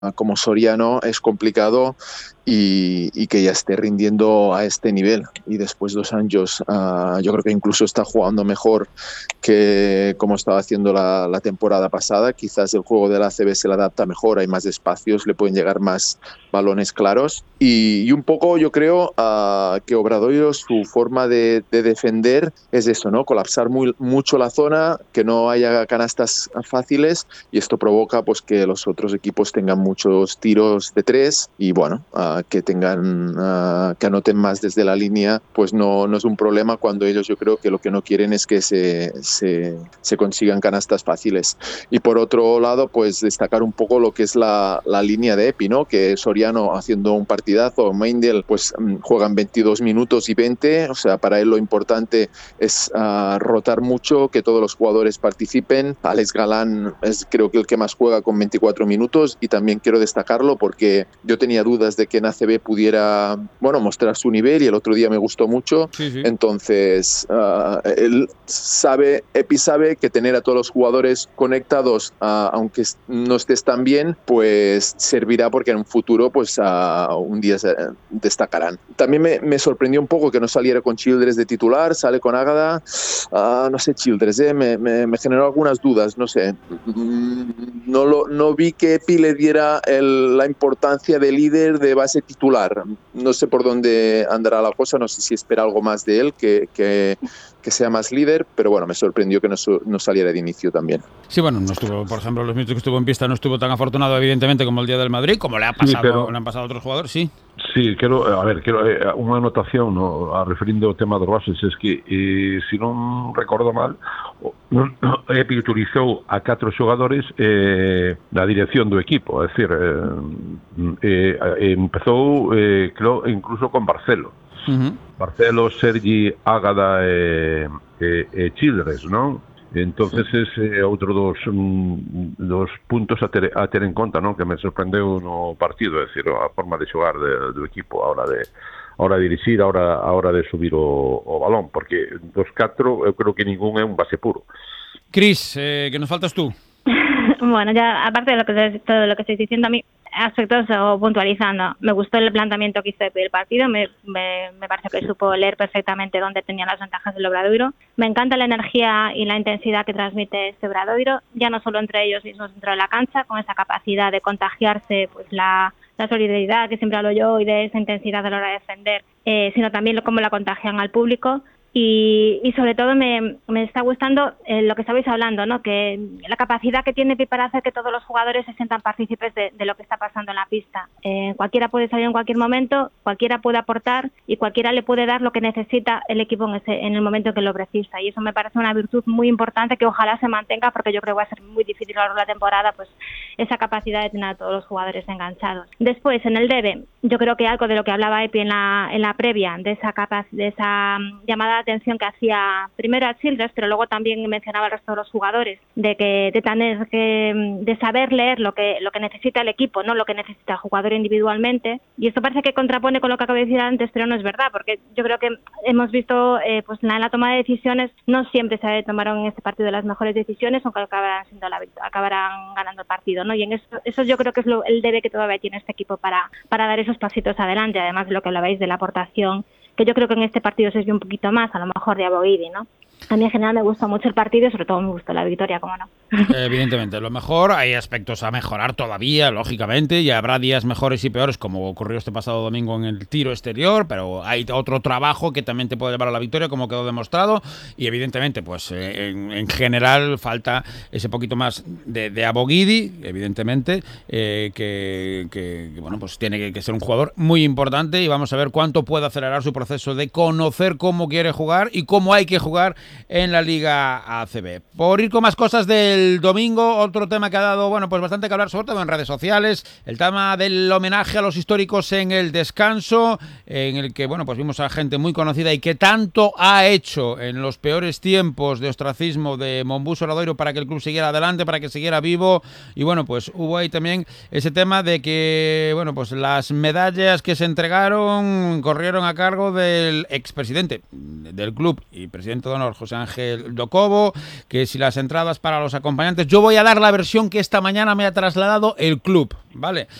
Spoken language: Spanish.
como Soriano es complicado y que ya esté rindiendo a este nivel. Y después de 2 años, yo creo que incluso está jugando mejor que como estaba haciendo la temporada pasada. Quizás el juego de la ACB se le adapta mejor, hay más espacios, le pueden llegar más balones claros. Y un poco yo creo que Obradoiro, su forma de defender es eso, ¿no? Colapsar mucho la zona, que no haya canastas fáciles, y esto provoca pues que los otros equipos tengan muchos tiros de tres y bueno, que tengan que anoten más desde la línea, pues no es un problema cuando ellos, yo creo que lo que no quieren es que se consigan canastas fáciles. Y por otro lado, pues destacar un poco lo que es la línea de Epi, ¿no? Que Soriano haciendo un partidazo, Meindel pues juegan 22 minutos y 20, o sea, para él lo importante es rotar mucho, que todos los jugadores participen. Alex Galán es creo que el que más juega con 24 minutos, y también quiero destacarlo porque yo tenía dudas de que en ACB pudiera, bueno, mostrar su nivel, y el otro día me gustó mucho. Sí, sí. Entonces Epi sabe que tener a todos los jugadores conectados, aunque no estés tan bien, pues servirá, porque en un futuro pues un día destacarán. También me sorprendió un poco que no saliera con Childress de titular, sale con Ágada. No sé, Childress, me generó algunas dudas, no sé. No vi que Epi le diera la importancia de líder de base titular. No sé por dónde andará la cosa, no sé si espera algo más de él, que sea más líder, pero bueno, me sorprendió que no saliera de inicio también. Sí, bueno, no estuvo, por ejemplo, los minutos que estuvo en pista no estuvo tan afortunado, evidentemente, como el día del Madrid, como le han pasado a otros jugadores, sí. Sí, quero unha anotación, no, referindo ao tema dos bases, es que se non recordo mal, Epi utilizou a 4 xogadores na dirección do equipo, é dicir, empezou creo incluso con Barcelo. Barcelo, Sergi, Ágada e Childress, non? Entonces ese outro dos puntos a ter en conta, non? Que me sorprendeu no partido, é dicir, a forma de xogar do equipo a hora de dirixir, a hora de subir o balón, porque dos 4 eu creo que ningún é un base puro. Cris, que nos faltas tú. Bueno, ya aparte de todo lo que estáis diciendo, a mí aspectos o puntualizando, me gustó el planteamiento que hizo del partido, me parece que supo leer perfectamente dónde tenía las ventajas del Obradoiro. Me encanta la energía y la intensidad que transmite este Obradoiro, ya no solo entre ellos mismos dentro de la cancha, con esa capacidad de contagiarse, pues la solidaridad que siempre hablo yo, y de esa intensidad a la hora de defender, sino también cómo la contagian al público. Y sobre todo me está gustando lo que estabais hablando, ¿no? Que la capacidad que tiene Epi para hacer que todos los jugadores se sientan partícipes de lo que está pasando en la pista. Cualquiera puede salir en cualquier momento, cualquiera puede aportar y cualquiera le puede dar lo que necesita el equipo en el momento en que lo precisa. Y eso me parece una virtud muy importante que ojalá se mantenga, porque yo creo que va a ser muy difícil a lo largo de la temporada, pues esa capacidad de tener a todos los jugadores enganchados. Después, en el debe, yo creo que algo de lo que hablaba Epi en la previa, de esa llamada de atención que hacía primero a Childress, pero luego también mencionaba al resto de los jugadores, de saber leer lo que necesita el equipo, no lo que necesita el jugador individualmente. Y esto parece que contrapone con lo que acabo de decir antes, pero no es verdad, porque yo creo que hemos visto pues en la toma de decisiones no siempre se tomaron en este partido las mejores decisiones, aunque acabarán ganando el partido, ¿no? Y en eso yo creo que es el debe que todavía tiene este equipo para dar esos pasitos adelante, además de lo que hablabais de la aportación, que yo creo que en este partido se vio un poquito más, a lo mejor de Aboguidi, ¿no? A mí en general me gustó mucho el partido y sobre todo me gustó la victoria, cómo no. Evidentemente, lo mejor, hay aspectos a mejorar todavía, lógicamente, y habrá días mejores y peores, como ocurrió este pasado domingo en el tiro exterior, pero hay otro trabajo que también te puede llevar a la victoria, como quedó demostrado, y evidentemente, pues en general falta ese poquito más de Aboguidi, evidentemente, que bueno, pues tiene que ser un jugador muy importante, y vamos a ver cuánto puede acelerar su proceso de conocer cómo quiere jugar y cómo hay que jugar en la Liga ACB. Por ir con más cosas del domingo, otro tema que ha dado, bueno, pues bastante que hablar, sobre todo en redes sociales, el tema del homenaje a los históricos en el descanso, en el que, bueno, pues vimos a gente muy conocida y que tanto ha hecho en los peores tiempos de ostracismo de Monbus Obradoiro para que el club siguiera adelante, para que siguiera vivo, y bueno, pues hubo ahí también ese tema de que, bueno, pues las medallas que se entregaron corrieron a cargo del expresidente del club y presidente de honor, José Ángel Docobo, que si las entradas para los acompañantes, yo voy a dar la versión que esta mañana me ha trasladado el club, ¿vale?